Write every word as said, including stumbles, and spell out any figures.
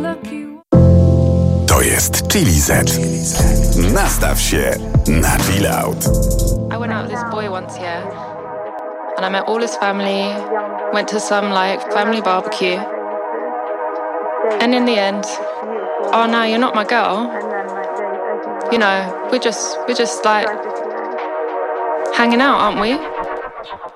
To jest Chili Z. Nastaw się na chill out. I went out with this boy once, yeah, and I met all his family, went to some like family barbecue, and in the end, oh no, you're not my girl. You know, we're just we're just like hanging out, aren't we?